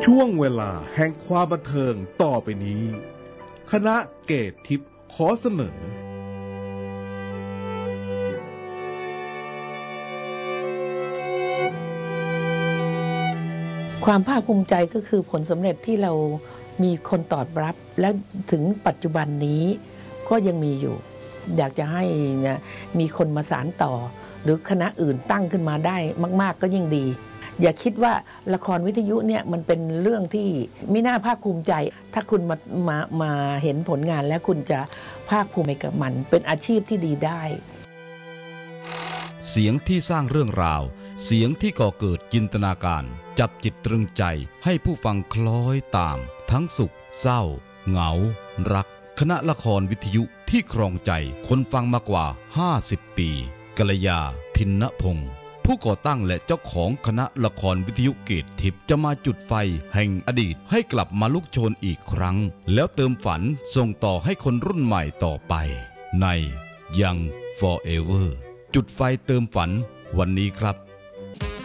ช่วงเวลาแห่งความบันเทิงต่อไปนี้คณะเกตทิพย์ขอเสนอความภาคภูมิใจก็คือผลสำเร็จที่เรามีคนตอบรับและถึงปัจจุบันนี้ก็ยังมีอยู่อยากจะให้มีคนมาสานต่อหรือคณะอื่นตั้งขึ้นมาได้มากๆก็ยิ่งดีอย่าคิดว่าละครวิทยุเนี่ยมันเป็นเรื่องที่ไม่น่าภาคภูมิใจถ้าคุณมาเห็นผลงานแล้วคุณจะภาคภูมิใจกับมันเป็นอาชีพที่ดีได้เสียงที่สร้างเรื่องราวเสียงที่ก่อเกิดจินตนาการจับจิตตรึงใจให้ผู้ฟังคล้อยตามทั้งสุขเศร้าเหงารักคณะละครวิทยุที่ครองใจคนฟังมากว่า50ปีกัลยาทินพงศ์ผู้ก่อตั้งและเจ้าของคณะละครวิทยุเกตทิพย์จะมาจุดไฟแห่งอดีตให้กลับมาลุกโชนอีกครั้งแล้วเติมฝันส่งต่อให้คนรุ่นใหม่ต่อไปใน Young Forever จุดไฟเติมฝันวันนี้ครับ